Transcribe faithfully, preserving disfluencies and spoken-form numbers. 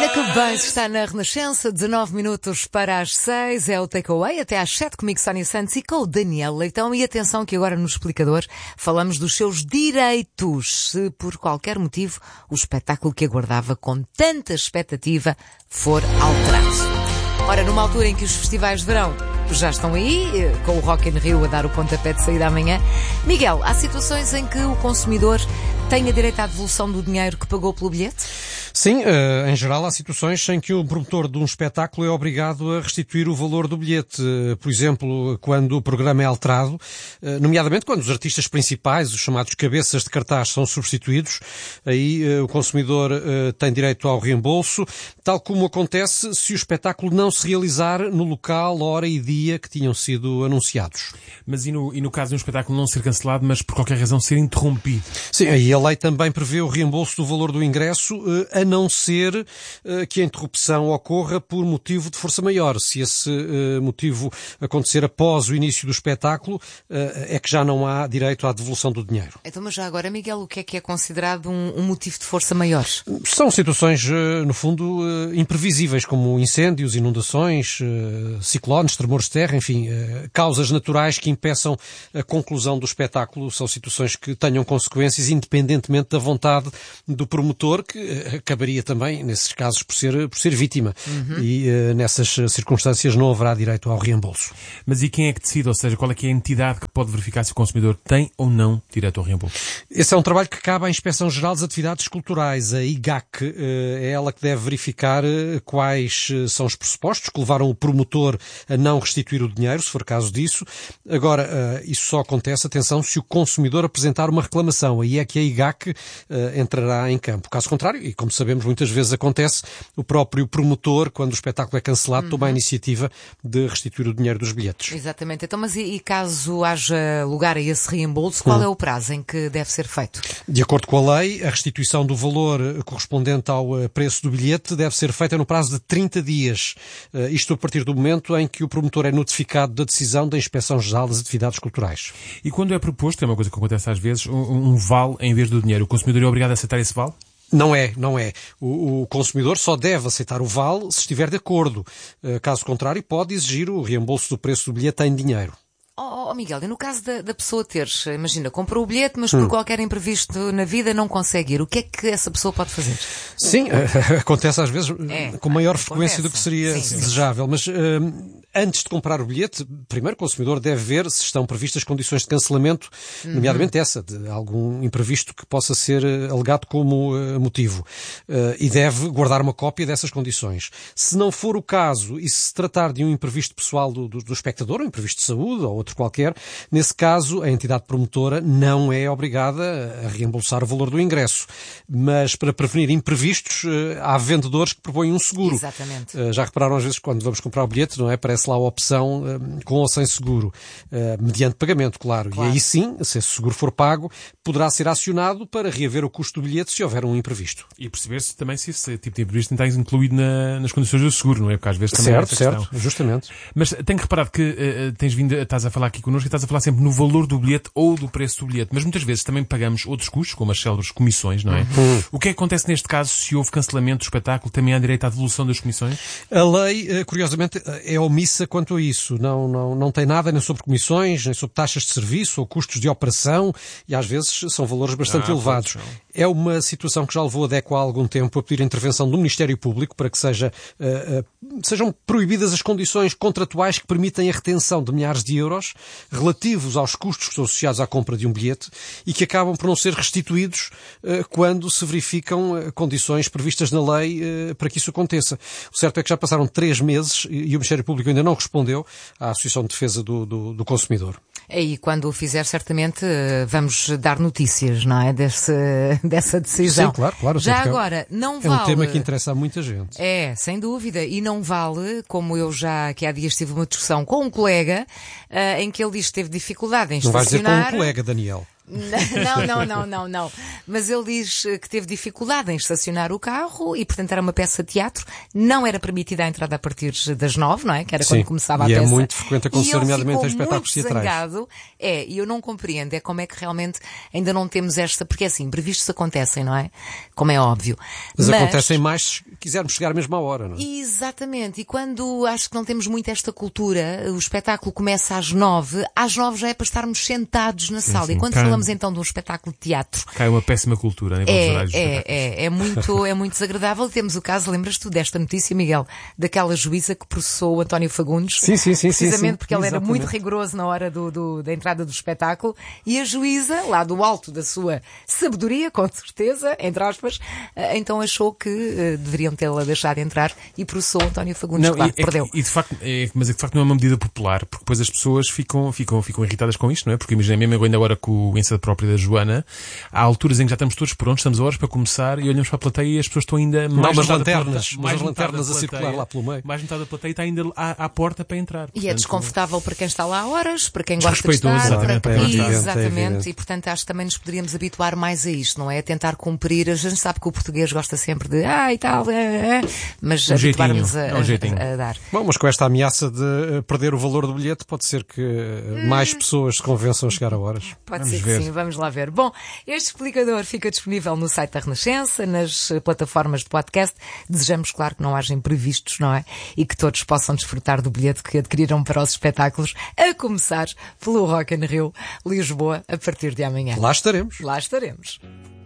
Olha que bem, se está na Renascença, dezanove minutos para as seis, é o Takeaway, até às sete comigo, Sónia Santos, e com o Daniel Leitão. E atenção que agora no explicador falamos dos seus direitos, se por qualquer motivo o espetáculo que aguardava com tanta expectativa for alterado. Ora, numa altura em que os festivais de verão já estão aí, com o Rock in Rio a dar o pontapé de saída amanhã, Miguel, há situações em que o consumidor tenha direito à devolução do dinheiro que pagou pelo bilhete? Sim, em geral há situações em que o promotor de um espetáculo é obrigado a restituir o valor do bilhete. Por exemplo, quando o programa é alterado, nomeadamente quando os artistas principais, os chamados cabeças de cartaz, são substituídos, aí o consumidor tem direito ao reembolso, tal como acontece se o espetáculo não se realizar no local, hora e dia que tinham sido anunciados. Mas e no, e no caso de um espetáculo não ser cancelado, mas por qualquer razão ser interrompido? Sim, aí a lei também prevê o reembolso do valor do ingresso, a não ser uh, que a interrupção ocorra por motivo de força maior. Se esse uh, motivo acontecer após o início do espetáculo, uh, é que já não há direito à devolução do dinheiro. Então, mas já agora, Miguel, o que é que é considerado um, um motivo de força maior? São situações, uh, no fundo, uh, imprevisíveis, como incêndios, inundações, uh, ciclones, tremores de terra, enfim, uh, causas naturais que impeçam a conclusão do espetáculo. São situações que tenham consequências independentemente da vontade do promotor, que uh, acabaria também, nesses casos, por ser, por ser vítima. Uhum. E uh, nessas circunstâncias não haverá direito ao reembolso. Mas e quem é que decide? Ou seja, qual é que é a entidade que pode verificar se o consumidor tem ou não direito ao reembolso? Esse é um trabalho que cabe à Inspeção-Geral das Atividades Culturais, a I G A C. Uh, é ela que deve verificar uh, quais uh, são os pressupostos que levaram o promotor a não restituir o dinheiro, se for caso disso. Agora, uh, isso só acontece, atenção, se o consumidor apresentar uma reclamação. Aí é que a I G A C uh, entrará em campo. Caso contrário, e como sabemos, muitas vezes acontece, o próprio promotor, quando o espetáculo é cancelado, uhum. toma a iniciativa de restituir o dinheiro dos bilhetes. Exatamente. Então, mas e, e caso haja lugar a esse reembolso, qual uhum. é o prazo em que deve ser feito? De acordo com a lei, a restituição do valor correspondente ao preço do bilhete deve ser feita no prazo de trinta dias. Uh, isto a partir do momento em que o promotor é notificado da decisão da Inspeção-Geral das Atividades Culturais. E quando é proposto, é uma coisa que acontece às vezes, um, um vale em vez do dinheiro, o consumidor é obrigado a aceitar esse vale? Não é, não é. O, o consumidor só deve aceitar o vale se estiver de acordo. Caso contrário, pode exigir o reembolso do preço do bilhete em dinheiro. Oh, oh Miguel, e no caso da, da pessoa ter, imagina, comprou o bilhete, mas por hum. qualquer imprevisto na vida não consegue ir, o que é que essa pessoa pode fazer? Sim, acontece às vezes é, com maior frequência acontece. do que seria sim, desejável, sim. mas uh, antes de comprar o bilhete, primeiro o consumidor deve ver se estão previstas condições de cancelamento, uhum. nomeadamente essa, de algum imprevisto que possa ser alegado como uh, motivo, uh, e deve guardar uma cópia dessas condições. Se não for o caso, e se se tratar de um imprevisto pessoal do, do, do espectador, um imprevisto de saúde ou outro qualquer, nesse caso a entidade promotora não é obrigada a reembolsar o valor do ingresso. Mas para prevenir imprevistos, há vendedores que propõem um seguro. Exatamente. Já repararam às vezes quando vamos comprar o bilhete, não é? Aparece lá a opção com ou sem seguro, mediante pagamento, claro. claro. E aí sim, se esse seguro for pago, poderá ser acionado para reaver o custo do bilhete se houver um imprevisto. E perceber-se também se esse tipo de imprevisto está incluído na, nas condições do seguro, não é? Porque às vezes também certo, é certo, questão. justamente. Mas tenho reparado que uh, tens vindo, estás a falar aqui connosco e estás a falar sempre no valor do bilhete ou do preço do bilhete, mas muitas vezes também pagamos outros custos, como as célebres comissões, não é? Uhum. O que é que acontece neste caso se houve cancelamento do espetáculo? Também há direito à devolução das comissões? A lei, curiosamente, é omissa quanto a isso. Não, não, não tem nada nem sobre comissões, nem sobre taxas de serviço ou custos de operação, e às vezes são valores bastante ah, elevados. É uma situação que já levou a DECO há algum tempo a pedir a intervenção do Ministério Público para que seja, uh, uh, sejam proibidas as condições contratuais que permitem a retenção de milhares de euros relativos aos custos que estão associados à compra de um bilhete e que acabam por não ser restituídos uh, quando se verificam uh, condições previstas na lei uh, para que isso aconteça. O certo é que já passaram três meses e, e o Ministério Público ainda não respondeu à Associação de Defesa do, do, do Consumidor. E quando o fizer, certamente vamos dar notícias, não é? Desse, dessa decisão. Sim, claro, claro. Já agora, não vale... É um tema que interessa a muita gente. É, sem dúvida. E não vale, como eu já, que há dias tive uma discussão com um colega, uh, em que ele diz que teve dificuldade em estacionar... Não vais dizer com um colega, Daniel. Não, não, não, não, não. Mas ele diz que teve dificuldade em estacionar o carro e, portanto, era uma peça de teatro. Não era permitida a entrada a partir das nove, não é? Que era Sim, quando começava a e peça. é muito frequente acontecer, nomeadamente em espetáculos espetáculos teatrais. Zangado. É, e eu não compreendo. É como é que realmente ainda não temos esta... Porque, assim, imprevistos acontecem, não é? Como é óbvio. Mas, Mas acontecem mais se quisermos chegar à mesma hora, não é? Exatamente. E quando acho que não temos muito esta cultura, o espetáculo começa às nove, às nove já é para estarmos sentados na Sim, sala. sim. E quando Cai- falamos então de um espetáculo de teatro, Cai uma péssima cultura a nível dos é, horários dos é, espetáculos. é, é muito, é muito desagradável. Temos o caso, lembras tu desta notícia, Miguel, daquela juíza que processou o António Fagundes? Sim, sim, sim, sim, Precisamente sim. porque ele era Exatamente. muito rigoroso na hora do, do- da entrada do espetáculo, e a juíza, lá do alto da sua sabedoria, com certeza, entre aspas, eh, então achou que eh, deveriam tê-la deixado entrar e processou o António Fagundes. Não, Claro, e, é- perdeu. e de facto, é, mas é que de facto não é uma medida popular, porque depois as pessoas ficam, ficam, ficam irritadas com isto, não é? Porque imagina, mesmo ainda agora com o ensaio próprio da Joana, há alturas em que já estamos todos prontos, estamos a horas para começar e olhamos para a plateia e as pessoas estão ainda mais umas metade da lanternas, plate- umas mais metade lanternas da a circular plateia- lá pelo meio. Mais metade da plateia está ainda à, à porta para entrar. E é Portanto, desconfortável para quem está lá há horas, para quem gosta de Desrespeitoso, estar. exatamente, para... é evidente, é Exatamente. evidente. E portanto acho que também nos poderíamos habituar mais a isto, não é? A tentar cumprir. A gente sabe que o português gosta sempre de ah e tal, é, é", mas Um habituar-nos jeitinho, a, é um jeitinho. a- a dar. Bom, mas com esta ameaça de eh, perder o valor do bilhete, pode ser que eh, mais pessoas se convençam a chegar a horas. Pode Vamos ser ver. que sim, vamos lá ver. Bom, este explicador fica disponível no site da Renascença, nas eh, plataformas de podcast. Desejamos, claro, que não haja imprevistos, não é? E que todos possam desfrutar do bilhete que adquiriram para os espetáculos, a começar pelo Rock in Rio Lisboa, a partir de amanhã. Lá estaremos. Lá estaremos.